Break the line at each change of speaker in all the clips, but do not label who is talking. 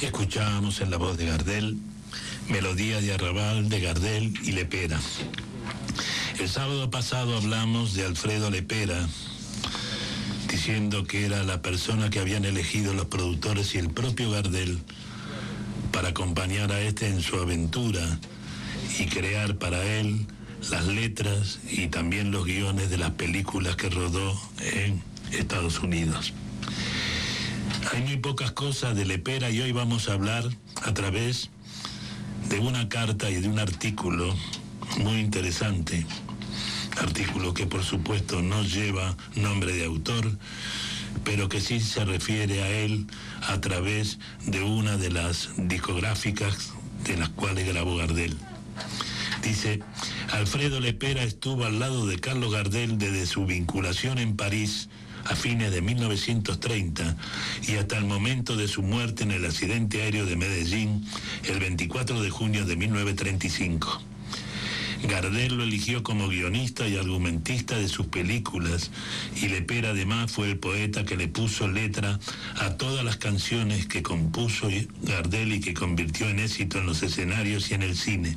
Escuchábamos en la voz de Gardel, Melodía de Arrabal de Gardel y Lepera. El sábado pasado hablamos de Alfredo Lepera, diciendo que era la persona que habían elegido los productores y el propio Gardel para acompañar a este en su aventura y crear para él las letras y también los guiones de las películas que rodó en Estados Unidos. Hay muy pocas cosas de Lepera y hoy vamos a hablar a través de una carta y de un artículo muy interesante, artículo que por supuesto no lleva nombre de autor, pero que sí se refiere a él a través de una de las discográficas de las cuales grabó Gardel. Dice: Alfredo Lepera estuvo al lado de Carlos Gardel desde su vinculación en París a fines de 1930 y hasta el momento de su muerte en el accidente aéreo de Medellín el 24 de junio de 1935. Gardel lo eligió como guionista y argumentista de sus películas y Lepera además fue el poeta que le puso letra a todas las canciones que compuso Gardel y que convirtió en éxito en los escenarios y en el cine.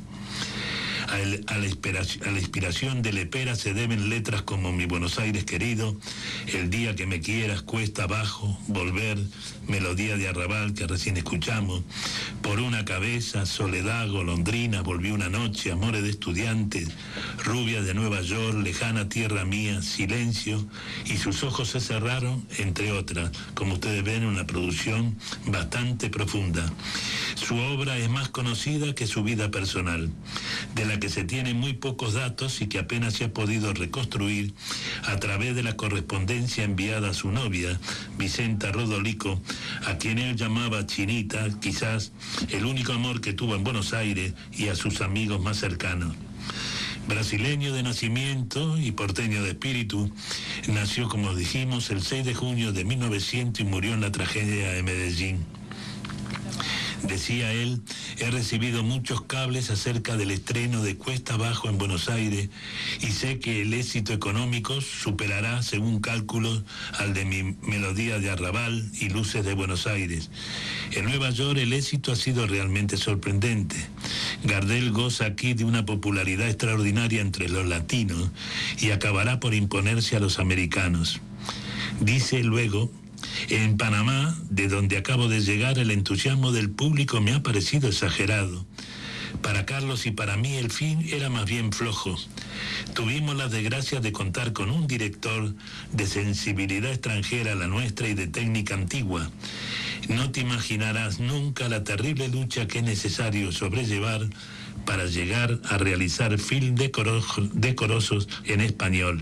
A la inspiración de Lepera se deben letras como Mi Buenos Aires querido, El día que me quieras, Cuesta abajo, Volver, Melodía de Arrabal que recién escuchamos, Por una cabeza, Soledad, Golondrina, Volví una noche, Amores de estudiantes, Rubia de Nueva York, Lejana tierra mía, Silencio y Sus ojos se cerraron, entre otras. Como ustedes ven, una producción bastante profunda. Su obra es más conocida que su vida personal, de la que se tienen muy pocos datos y que apenas se ha podido reconstruir a través de la correspondencia enviada a su novia, Vicenta Rodolico, a quien él llamaba Chinita, quizás el único amor que tuvo en Buenos Aires, y a sus amigos más cercanos. Brasileño de nacimiento y porteño de espíritu, nació, como dijimos, el 6 de junio de 1900 y murió en la tragedia de Medellín. Decía él: he recibido muchos cables acerca del estreno de Cuesta Abajo en Buenos Aires y sé que el éxito económico superará, según cálculos, al de mi Melodía de Arrabal y Luces de Buenos Aires. En Nueva York el éxito ha sido realmente sorprendente. Gardel goza aquí de una popularidad extraordinaria entre los latinos y acabará por imponerse a los americanos. Dice luego: en Panamá, de donde acabo de llegar, el entusiasmo del público me ha parecido exagerado. Para Carlos y para mí el fin era más bien flojo. Tuvimos la desgracia de contar con un director de sensibilidad extranjera a la nuestra y de técnica antigua. No te imaginarás nunca la terrible lucha que es necesario sobrellevar para llegar a realizar films decorosos en español.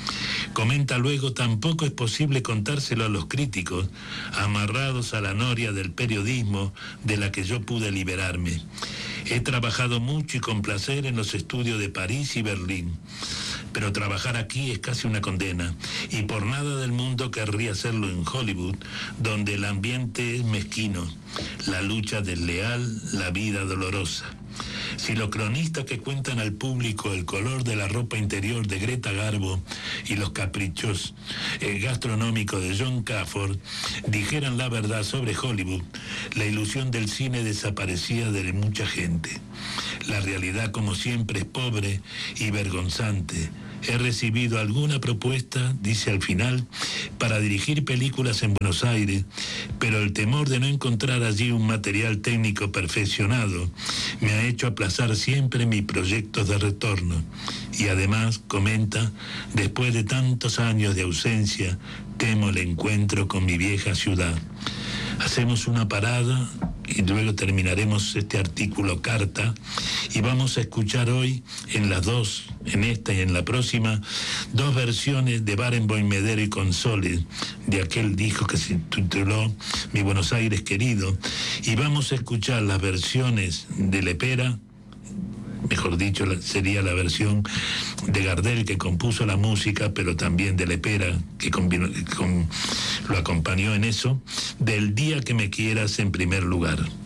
Comenta luego: tampoco es posible contárselo a los críticos, amarrados a la noria del periodismo de la que yo pude liberarme. He trabajado mucho y con placer en los estudios de París y Berlín, pero trabajar aquí es casi una condena, y por nada del mundo querría hacerlo en Hollywood, donde el ambiente es mezquino, la lucha desleal, la vida dolorosa. Si los cronistas que cuentan al público el color de la ropa interior de Greta Garbo y los caprichos gastronómicos de John Crawford dijeran la verdad sobre Hollywood, la ilusión del cine desaparecía de mucha gente. La realidad, como siempre, es pobre y vergonzante. He recibido alguna propuesta, dice al final, para dirigir películas en Buenos Aires, pero el temor de no encontrar allí un material técnico perfeccionado me ha hecho aplazar siempre mis proyectos de retorno. Y además, comenta, después de tantos años de ausencia, temo el encuentro con mi vieja ciudad. Hacemos una parada y luego terminaremos este artículo carta y vamos a escuchar hoy en las dos, en esta y en la próxima, dos versiones de Barenboim, Medero y Consoles de aquel disco que se tituló Mi Buenos Aires querido, y vamos a escuchar las versiones de Lepera, mejor dicho, sería la versión de Gardel, que compuso la música, pero también de Lepera, que lo acompañó en eso, del Día que me quieras en primer lugar.